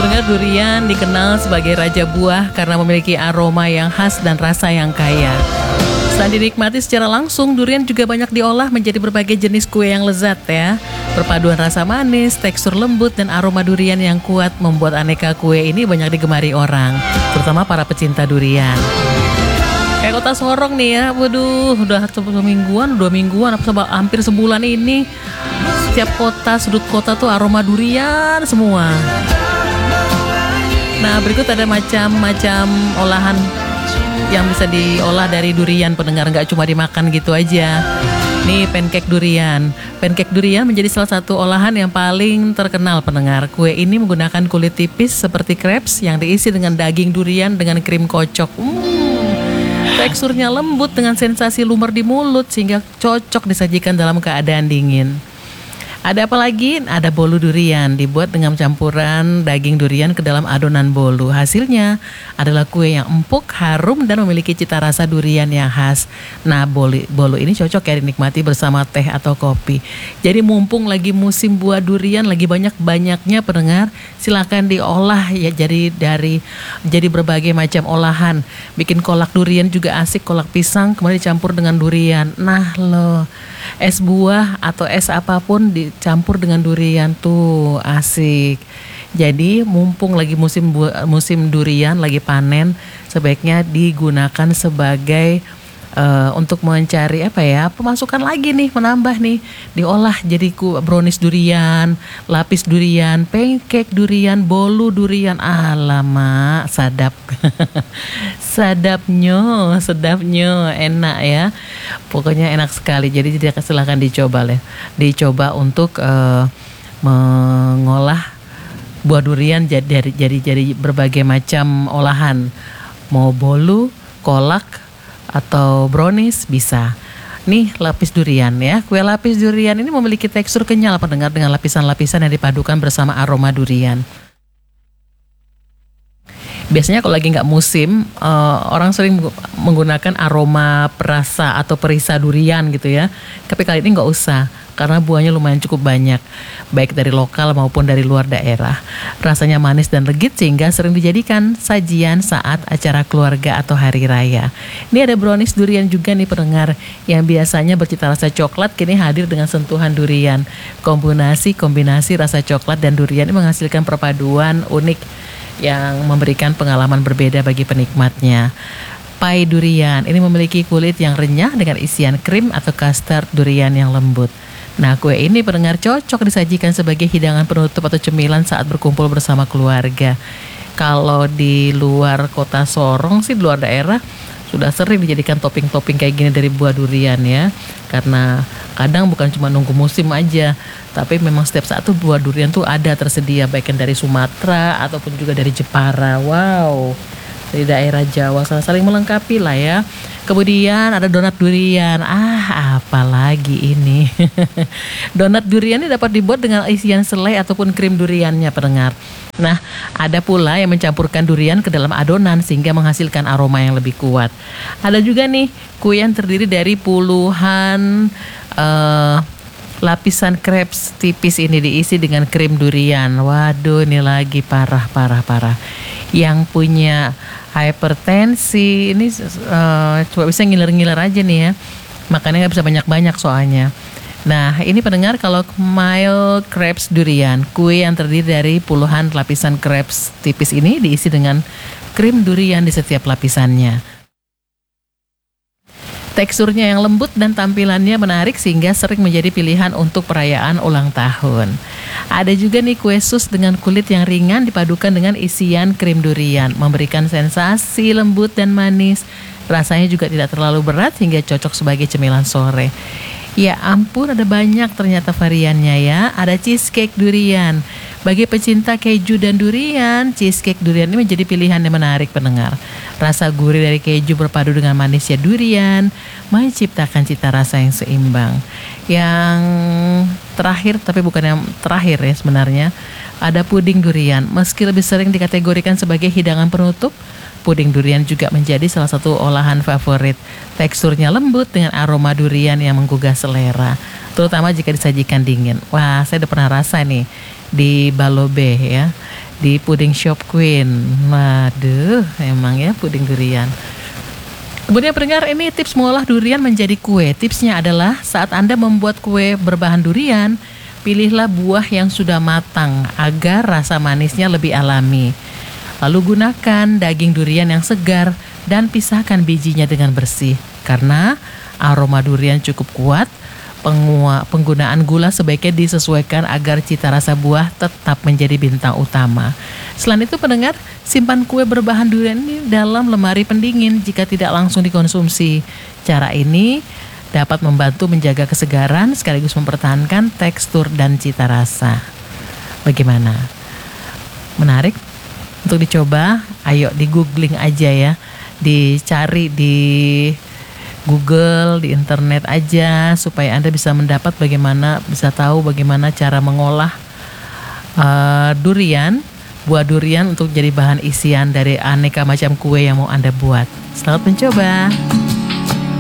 Pendengar, durian dikenal sebagai raja buah karena memiliki aroma yang khas dan rasa yang kaya. Selain dinikmati secara langsung, durian juga banyak diolah menjadi berbagai jenis kue yang lezat ya. Perpaduan rasa manis, tekstur lembut, dan aroma durian yang kuat membuat aneka kue ini banyak digemari orang, terutama para pecinta durian. Kayak Kota Sorong nih ya, waduh, udah 2 mingguan, hampir sebulan ini. Setiap kota, sudut kota tuh aroma durian semua. Nah, berikut ada macam-macam olahan yang bisa diolah dari durian, pendengar, nggak cuma dimakan gitu aja. Nih, pancake durian. Pancake durian menjadi salah satu olahan yang paling terkenal, pendengar. Kue ini menggunakan kulit tipis seperti crepes yang diisi dengan daging durian dengan krim kocok. Teksturnya lembut dengan sensasi lumer di mulut sehingga cocok disajikan dalam keadaan dingin. Ada apa lagi? Ada bolu durian, dibuat dengan campuran daging durian ke dalam adonan bolu. Hasilnya adalah kue yang empuk, harum, dan memiliki cita rasa durian yang khas. Nah, bolu ini cocok ya dinikmati bersama teh atau kopi. Jadi mumpung lagi musim buah durian, lagi banyak-banyaknya, pendengar, silakan diolah ya jadi berbagai macam olahan. Bikin kolak durian juga asik, kolak pisang kemudian dicampur dengan durian. Nah loh, es buah atau es apapun dicampur dengan durian tuh asik. Jadi mumpung lagi musim durian, lagi panen, sebaiknya digunakan sebagai untuk mencari pemasukan lagi nih, menambah nih, diolah jadi brownies durian, lapis durian, pancake durian, bolu durian. Alamak, sadap. sedapnya enak ya. Pokoknya enak sekali. Jadi silakan dicoba untuk mengolah buah durian jadi berbagai macam olahan. Mau bolu, kolak, atau brownies bisa. Nih, lapis durian ya. Kue lapis durian ini memiliki tekstur kenyal, pendengar, dengan lapisan-lapisan yang dipadukan bersama aroma durian. Biasanya kalau lagi nggak musim, orang sering menggunakan aroma perasa atau perisa durian gitu ya. Tapi kali ini nggak usah, karena buahnya lumayan cukup banyak, baik dari lokal maupun dari luar daerah. Rasanya manis dan legit sehingga sering dijadikan sajian saat acara keluarga atau hari raya. Ini ada brownies durian juga nih, pendengar, yang biasanya bercita rasa coklat kini hadir dengan sentuhan durian. Kombinasi rasa coklat dan durian ini menghasilkan perpaduan unik yang memberikan pengalaman berbeda bagi penikmatnya. Pai durian ini memiliki kulit yang renyah dengan isian krim atau custard durian yang lembut. Nah, kue ini, pendengar, cocok disajikan sebagai hidangan penutup atau cemilan saat berkumpul bersama keluarga. Kalau di luar Kota Sorong sih, di luar daerah, sudah sering dijadikan topping-topping kayak gini dari buah durian ya. Karena kadang bukan cuma nunggu musim aja, tapi memang setiap saat tuh buah durian tuh ada tersedia, baik yang dari Sumatera ataupun juga dari Jepara. Wow, dari daerah Jawa, saling melengkapi lah ya. Kemudian ada donat durian. Apalagi ini. Donat durian ini dapat dibuat dengan isian selai ataupun krim duriannya, pendengar. Nah, ada pula yang mencampurkan durian ke dalam adonan sehingga menghasilkan aroma yang lebih kuat. Ada juga nih kue yang terdiri dari puluhan lapisan crepes tipis ini diisi dengan krim durian. Waduh, ini lagi parah. Yang punya hipertensi ini coba bisa ngiler-ngiler aja nih ya. Makannya nggak bisa banyak-banyak soalnya. Nah, ini, pendengar, kalau mild crepes durian, kue yang terdiri dari puluhan lapisan crepes tipis ini diisi dengan krim durian di setiap lapisannya. Teksturnya yang lembut dan tampilannya menarik sehingga sering menjadi pilihan untuk perayaan ulang tahun. Ada juga nih kue sus dengan kulit yang ringan dipadukan dengan isian krim durian, memberikan sensasi lembut dan manis. Rasanya juga tidak terlalu berat hingga cocok sebagai cemilan sore. Ya ampun, ada banyak ternyata variannya ya. Ada cheesecake durian. Bagi pecinta keju dan durian, cheesecake durian ini menjadi pilihan yang menarik, pendengar. Rasa gurih dari keju berpadu dengan manisnya durian menciptakan cita rasa yang seimbang. Yang terakhir, tapi bukan yang terakhir ya sebenarnya, ada puding durian. Meski lebih sering dikategorikan sebagai hidangan penutup, puding durian juga menjadi salah satu olahan favorit. Teksturnya lembut dengan aroma durian yang menggugah selera, terutama jika disajikan dingin. Wah, saya udah pernah rasa nih di Balobe ya. di Puding Shop Queen. Waduh, emang ya puding durian. Kemudian pendengar, ini tips mengolah durian menjadi kue. Tipsnya adalah saat Anda membuat kue berbahan durian, pilihlah buah yang sudah matang agar rasa manisnya lebih alami. Lalu gunakan daging durian yang segar dan pisahkan bijinya dengan bersih. Karena aroma durian cukup kuat, penggunaan gula sebaiknya disesuaikan agar cita rasa buah tetap menjadi bintang utama. Selain itu pendengar, simpan kue berbahan durian ini dalam lemari pendingin jika tidak langsung dikonsumsi. Cara ini dapat membantu menjaga kesegaran sekaligus mempertahankan tekstur dan cita rasa. Bagaimana? Menarik? Untuk dicoba, ayo di googling aja ya. Dicari di Google, di internet aja supaya Anda bisa bisa tahu bagaimana cara mengolah buah durian untuk jadi bahan isian dari aneka macam kue yang mau Anda buat. Selamat mencoba.